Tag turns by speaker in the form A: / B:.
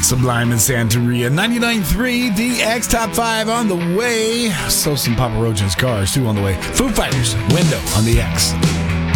A: Sublime and Santeria. 99.3 DX Top 5 on the way. So some Papa Roach's Cars, too, on the way. Foo Fighters, Window on the X.